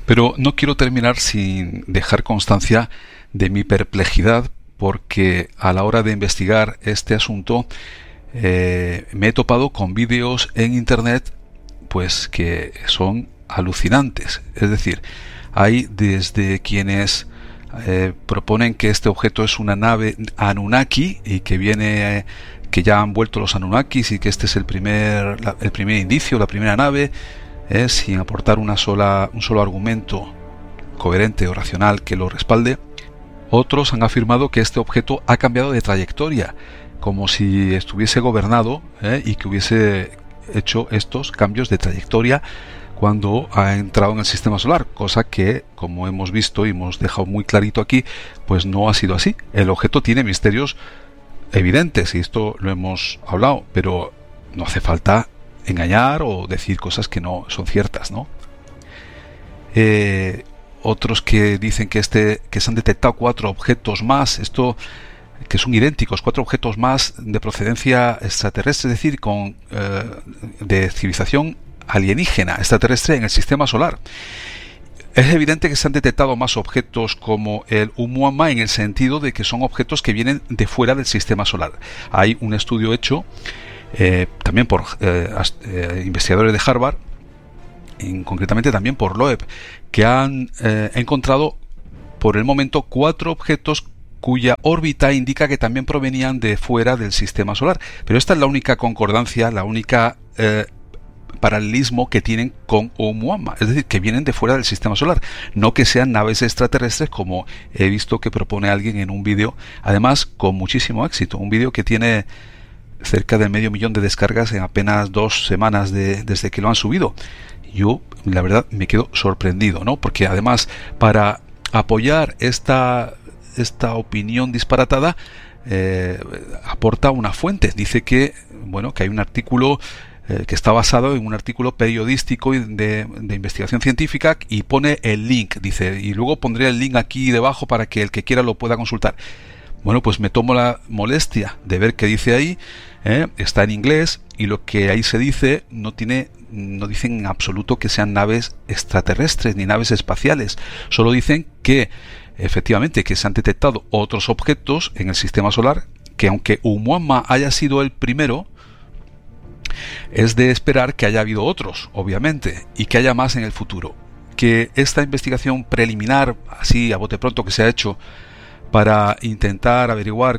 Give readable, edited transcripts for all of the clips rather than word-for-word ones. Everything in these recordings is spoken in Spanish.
Pero no quiero terminar sin dejar constancia de mi perplejidad, porque a la hora de investigar este asunto me he topado con vídeos en internet pues que son alucinantes. Es decir, hay desde quienes proponen que este objeto es una nave Anunnaki y que viene que ya han vuelto los Anunnakis y que este es el primer indicio, la primera nave, sin aportar un solo argumento coherente o racional que lo respalde. Otros han afirmado que este objeto ha cambiado de trayectoria, como si estuviese gobernado y que hubiese hecho estos cambios de trayectoria cuando ha entrado en el sistema solar, cosa que, como hemos visto y hemos dejado muy clarito aquí, pues no ha sido así. El objeto tiene misterios evidentes y esto lo hemos hablado, pero no hace falta engañar o decir cosas que no son ciertas, ¿no? Otros que dicen que se han detectado 4 objetos más, esto que son idénticos, 4 objetos más de procedencia extraterrestre, es decir, de civilización alienígena extraterrestre en el sistema solar. Es evidente que se han detectado más objetos como el Oumuamua en el sentido de que son objetos que vienen de fuera del sistema solar. Hay un estudio hecho también por investigadores de Harvard, concretamente también por Loeb, que han encontrado por el momento 4 objetos cuya órbita indica que también provenían de fuera del sistema solar. Pero esta es la única concordancia, la única paralelismo que tienen con Oumuamua, es decir, que vienen de fuera del sistema solar, no que sean naves extraterrestres como he visto que propone alguien en un vídeo, además con muchísimo éxito, un vídeo que tiene cerca de 500.000 de descargas en apenas 2 semanas desde que lo han subido. Yo, la verdad, me quedo sorprendido, ¿no? Porque además, para apoyar esta opinión disparatada, aporta una fuente. Dice que, bueno, que hay un artículo que está basado en un artículo periodístico de investigación científica y pone el link, dice, y luego pondré el link aquí debajo para que el que quiera lo pueda consultar. Bueno, pues me tomo la molestia de ver qué dice ahí, está en inglés y lo que ahí se dice no dicen en absoluto que sean naves extraterrestres ni naves espaciales, solo dicen que efectivamente que se han detectado otros objetos en el sistema solar, que aunque Oumuamua haya sido el primero, es de esperar que haya habido otros, obviamente, y que haya más en el futuro. Que esta investigación preliminar, así a bote pronto que se ha hecho para intentar averiguar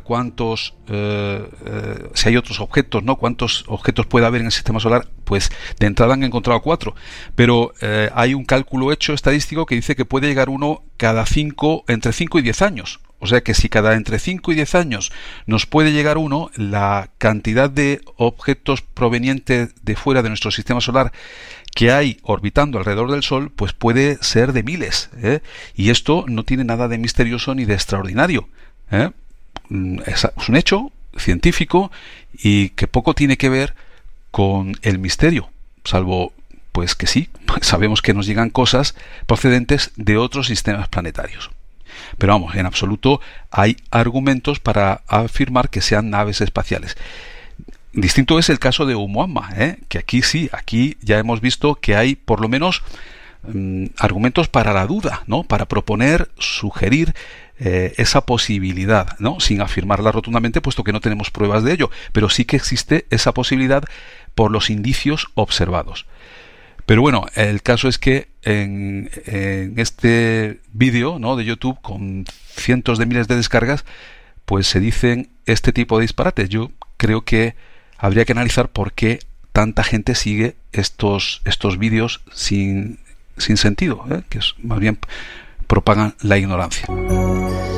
si hay otros objetos, ¿no? Cuántos objetos puede haber en el sistema solar, pues de entrada han encontrado 4, pero hay un cálculo hecho estadístico que dice que puede llegar uno entre 5 y 10 años. O sea que si entre 5 y 10 años nos puede llegar uno, la cantidad de objetos provenientes de fuera de nuestro sistema solar que hay orbitando alrededor del Sol, pues puede ser de miles, y esto no tiene nada de misterioso ni de extraordinario, es un hecho científico y que poco tiene que ver con el misterio, salvo pues que sí, pues sabemos que nos llegan cosas procedentes de otros sistemas planetarios. Pero vamos, en absoluto hay argumentos para afirmar que sean naves espaciales. Distinto es el caso de Oumuamua, que aquí ya hemos visto que hay por lo menos argumentos para la duda, ¿no? Para proponer, sugerir esa posibilidad, ¿no? Sin afirmarla rotundamente, puesto que no tenemos pruebas de ello, pero sí que existe esa posibilidad por los indicios observados. Pero bueno, el caso es que en este vídeo, ¿no?, de YouTube con cientos de miles de descargas, pues se dicen este tipo de disparates. Yo creo que habría que analizar por qué tanta gente sigue estos vídeos sin sentido, que más bien propagan la ignorancia.